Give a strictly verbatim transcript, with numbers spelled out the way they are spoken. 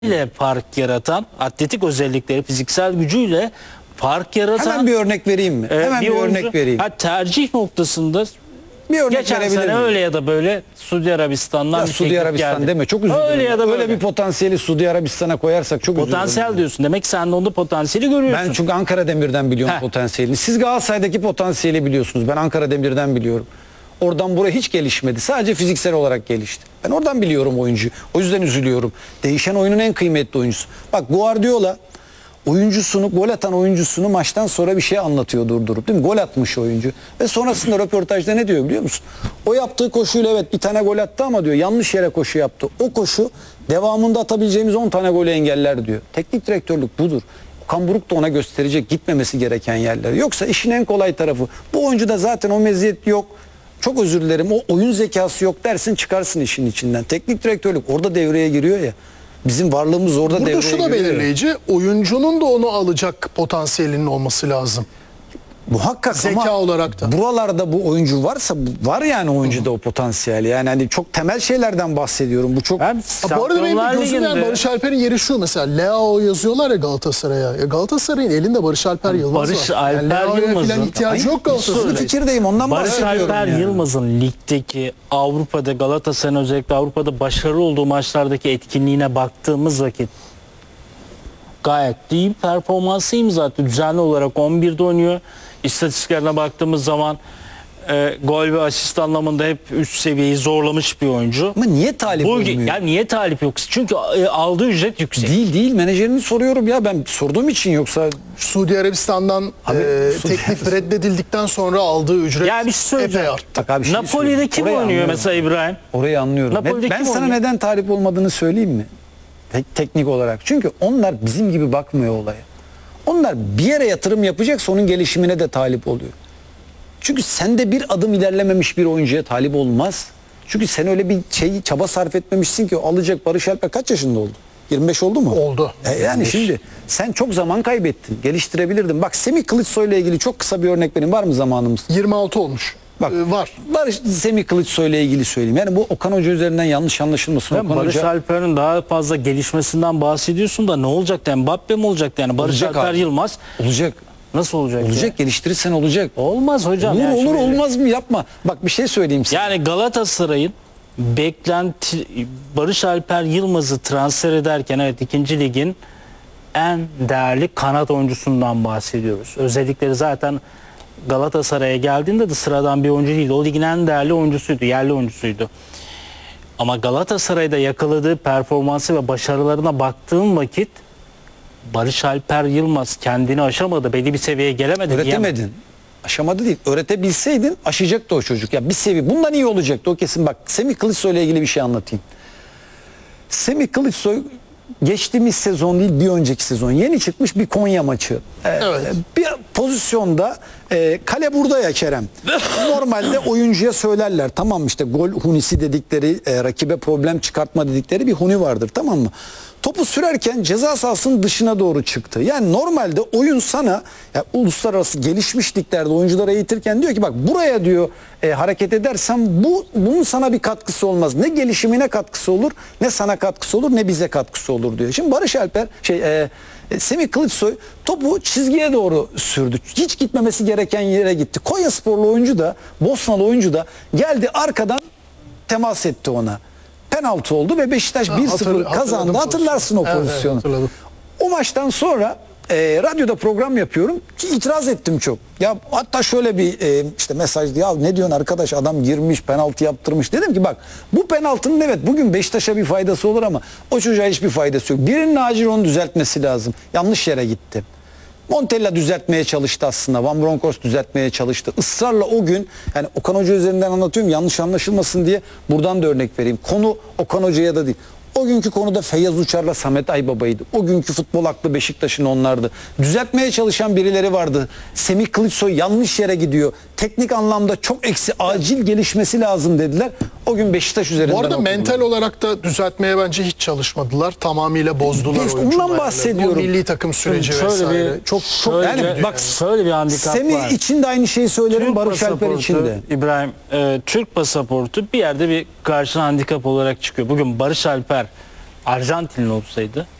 ile fark yaratan, atletik özellikleri, fiziksel gücüyle fark yaratan... Hemen bir örnek vereyim mi? e, Hemen bir, bir oyuncu, örnek vereyim. Ha, tercih noktasında Bir örnek geçen verebilir sene miyim? öyle ya da böyle Suudi Arabistan'dan Ya bir Suudi teklif Arabistan geldi. deme, çok üzülüyorum. Öyle ya da böyle. Öyle bir potansiyeli Suudi Arabistan'a koyarsak çok üzülürüm. Potansiyel diyorsun. Demek ki sen de onda potansiyeli görüyorsun. Ben çünkü Ankara Demir'den biliyorum Heh. potansiyelini. Siz Galatasaray'daki potansiyeli biliyorsunuz. Ben Ankara Demir'den biliyorum. Oradan buraya hiç gelişmedi. Sadece fiziksel olarak gelişti. Ben oradan biliyorum oyuncuyu. O yüzden üzülüyorum. Değişen oyunun en kıymetli oyuncusu. Bak Guardiola oyuncusunu, gol atan oyuncusunu maçtan sonra bir şey anlatıyor durdurup, değil mi? Gol atmış oyuncu. Ve sonrasında röportajda ne diyor biliyor musun? O yaptığı koşuyla evet bir tane gol attı ama diyor yanlış yere koşu yaptı. O koşu devamında atabileceğimiz on tane golü engeller diyor. Teknik direktörlük budur. Okan Buruk da ona gösterecek gitmemesi gereken yerler. Yoksa işin en kolay tarafı. Bu oyuncuda zaten o meziyet yok. Çok özür dilerim, o oyun zekası yok dersin, çıkarsın işin içinden. Teknik direktörlük orada devreye giriyor ya. Bizim varlığımız orada Burada devreye şu da giriyor. belirleyici. Oyuncunun da onu alacak potansiyelinin olması lazım. Muhakkak Zeka ama olarak da. buralarda bu oyuncu varsa var yani oyuncuda o potansiyel. Yani hani çok temel şeylerden bahsediyorum. Bu çok Ben Ha, bu arada benim Şampiyonlar gözümde yani Ligi'nde Barış Alper'in yeri şu mesela. Leao yazıyorlar ya Galatasaray'a. Ya Galatasaray'ın elinde Barış Alper Yılmaz Barış var. Alper yani Leao'ya Yılmaz'ın- falan ihtiyacı yok Aynı Galatasaray'ın. fikirdeyim, ondan Barış bahsediyorum. Alper yani. Yılmaz'ın ligdeki, Avrupa'da, Galatasaray'ın özellikle Avrupa'da başarılı olduğu maçlardaki etkinliğine baktığımız vakit gayet iyi performansı imza attı. Düzenli olarak on birde oynuyor. İstatistiklerine baktığımız zaman e, gol ve asist anlamında hep üst seviyeyi zorlamış bir oyuncu. Ama niye talip Bu, olmuyor? yani niye talip yok? Çünkü e, aldığı ücret yüksek. Değil değil, menajerini soruyorum ya, ben sorduğum için, yoksa Suudi Arabistan'dan Abi, e, Suudi teklif Arabistan- reddedildikten sonra aldığı ücret Ya bir şey söyleyeceğim. epey arttı. Bak abi, bir şey Napoli'de söyleyeyim. kim Orayı oynuyor anlıyorum. mesela İbrahim? Orayı anlıyorum. Napoli'de Ne- ben kim sana oynuyor? neden talip olmadığını söyleyeyim mi? Tek, teknik olarak. Çünkü onlar bizim gibi bakmıyor olaya. Onlar bir yere yatırım yapacaksa onun gelişimine de talip oluyor. Çünkü sende bir adım ilerlememiş bir oyuncuya talip olmaz. Çünkü sen öyle bir şey çaba sarf etmemişsin ki alacak. Barış Alper kaç yaşında oldu? yirmi beş oldu mu? Oldu. E yani şimdi sen çok zaman kaybettin. Geliştirebilirdin. Bak Semih Kılıçsoy ile ilgili çok kısa bir örnek vereyim. Var mı zamanımız? yirmi altı olmuş. Bak E, var. Barış Semih Kılıçsoy ile ilgili söyleyeyim. Yani bu Okan Hoca üzerinden yanlış anlaşılmasın. Sen Okan Barış Hoca Alper'in daha fazla gelişmesinden bahsediyorsun da ne olacaktı? Mbappe mi olacaktı yani? Barış Olacak Alper abi. Yılmaz olacak. nasıl olacak? Olacak, ya? geliştirirsen olacak. Olmaz hocam. Olur yani olur şimdi- olmaz mı, yapma. Bak bir şey söyleyeyim size. Yani Galatasaray'ın beklenti Barış Alper Yılmaz'ı transfer ederken evet ikinci ligin en değerli kanat oyuncusundan bahsediyoruz. Özellikleri zaten Galatasaray'a geldiğinde de sıradan bir oyuncu değildi. O ligin en değerli oyuncusuydu, yerli oyuncusuydu. Ama Galatasaray'da yakaladığı performansı ve başarılarına baktığım vakit Barış Alper Yılmaz kendini aşamadı, belli bir seviyeye gelemedi diyemem. Öğretemedin. Aşamadı değil. Öğretebilseydin aşacaktı o çocuk. Ya bir seviye. Bundan iyi olacaktı o kesin. Bak Semih Kılıçsoy ile ilgili bir şey anlatayım. Semih Kılıçsoy geçtiğimiz sezon değil, bir önceki sezon yeni çıkmış bir Konya maçı. Ee, Evet. Bir pozisyonda e, kale burada ya Kerem. Normalde oyuncuya söylerler, tamam işte gol hunisi dedikleri, e, rakibe problem çıkartma dedikleri bir huni vardır, tamam mı? Topu sürerken ceza sahasının dışına doğru çıktı. Yani normalde oyun sana ya, uluslararası gelişmiş liglerde oyunculara eğitirken diyor ki bak buraya diyor e, hareket edersen bu bunun sana bir katkısı olmaz. Ne gelişimine katkısı olur, ne sana katkısı olur, ne bize katkısı olur diyor. Şimdi Barış Alper şey e, e, Semih Kılıçsoy topu çizgiye doğru sürdü. Hiç gitmemesi gereken yere gitti. Konyasporlu oyuncu da, Bosnalı oyuncu da geldi arkadan temas etti ona. Penaltı oldu ve Beşiktaş Ha, bir hatır- sıfır hatırladım kazandı. Hatırlarsın o pozisyonu. Evet, pozisyonu. evet, hatırladım. O maçtan sonra e, radyoda program yapıyorum ki itiraz ettim çok. Ya hatta şöyle bir e, işte mesajdı, ya ne diyorsun arkadaş, adam girmiş penaltı yaptırmış. Dedim ki bak bu penaltının evet bugün Beşiktaş'a bir faydası olur ama o çocuğa hiçbir faydası yok. Birinin acil onu düzeltmesi lazım. Yanlış yere gitti. Montella düzeltmeye çalıştı aslında. Van Bronckhorst düzeltmeye çalıştı. Israrla o gün, yani Okan Hoca üzerinden anlatıyorum yanlış anlaşılmasın diye buradan da örnek vereyim. Konu Okan Hoca'ya da değil. O günkü konuda Feyyaz Uçar'la Samet Aybaba'ydı. O günkü futbol aklı Beşiktaş'ın onlardı. Düzeltmeye çalışan birileri vardı. Semih Kılıçsoy yanlış yere gidiyor. Teknik anlamda çok eksi, acil gelişmesi lazım dediler. O gün Beşiktaş üzerinden Bu arada okudular. mental olarak da düzeltmeye bence hiç çalışmadılar. Tamamıyla bozdular İşte oyuncuları. ondan bahsediyorum. Bu milli takım süreci Şöyle vesaire. bir- çok çok şöyle- yani bak şöyle bir handikap Semih var. için de aynı şeyi söylerim, Türk Barış Alper pasaportu, için de. İbrahim, e, Türk pasaportu bir yerde bir karşı handikap olarak çıkıyor. Bugün Barış Alper Arjantinli olsaydı